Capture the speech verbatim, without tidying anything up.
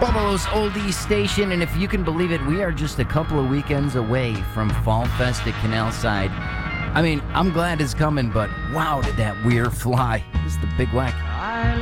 Buffalo's Oldies Station, and if you can believe it, we are just a couple of weekends away from Fall Fest at Canal Side. I mean, I'm glad it's coming, but wow, did that weir fly. This is the Big Whack.